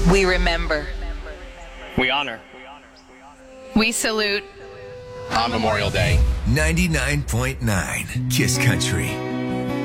We remember. We honor. We salute. On Memorial Day. 99.9 Kiss Country.